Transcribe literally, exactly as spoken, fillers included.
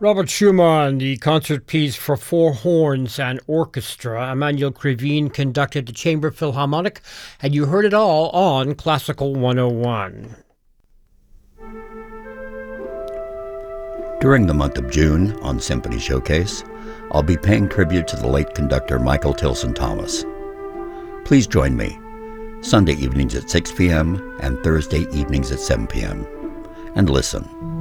Robert Schumann, the concert piece for four horns and orchestra. Emmanuel Krivine conducted the Chamber Philharmonic, and you heard it all on Classical one oh one. During the month of June on Symphony Showcase, I'll be paying tribute to the late conductor Michael Tilson Thomas. Please join me Sunday evenings at six p.m. and Thursday evenings at seven p.m. and listen.